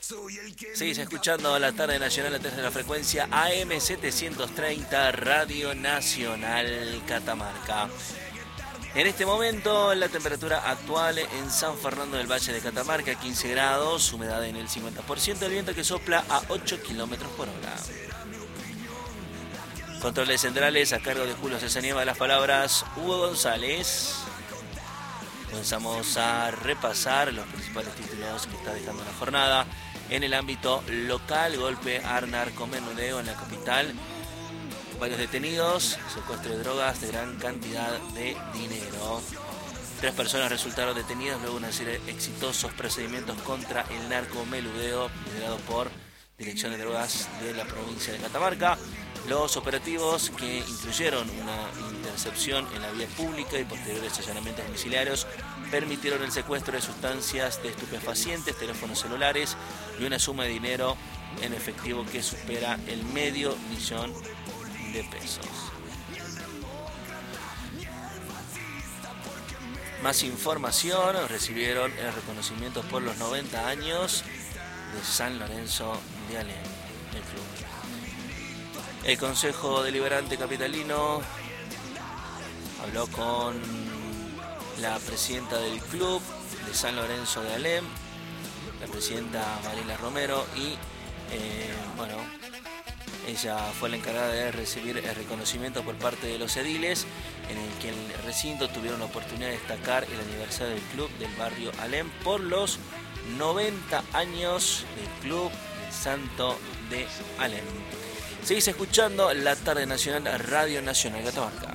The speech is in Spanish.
Seguís escuchando la tarde nacional a través de la frecuencia AM730 Radio Nacional Catamarca. En este momento la temperatura actual en San Fernando del Valle de Catamarca, 15 grados, humedad en el 50%, el viento que sopla a 8 kilómetros por hora. Controles centrales a cargo de Julio Cesanieva, las palabras Hugo González. Comenzamos a repasar los principales títulos que está dejando la jornada. En el ámbito local, golpe al narcomenudeo en la capital. Varios detenidos, secuestro de drogas de gran cantidad de dinero. 3 personas resultaron detenidas luego de una serie de exitosos procedimientos contra el narcomenudeo liderado por Dirección de Drogas de la provincia de Catamarca. Los operativos, que incluyeron una intercepción en la vía pública y posteriores allanamientos domiciliarios, permitieron el secuestro de sustancias de estupefacientes, teléfonos celulares y una suma de dinero en efectivo que supera el $500,000 de pesos. Más información: recibieron el reconocimiento por los 90 años de San Lorenzo de Alem, el club. El Consejo Deliberante Capitalino habló con la presidenta del club de San Lorenzo de Alem, la presidenta Mariela Romero, y ella fue la encargada de recibir el reconocimiento por parte de los ediles, en el que el recinto tuvieron la oportunidad de destacar el aniversario del club del barrio Alem por los 90 años del club del Santo de Alem. Seguís escuchando la tarde nacional Radio Nacional Catamarca.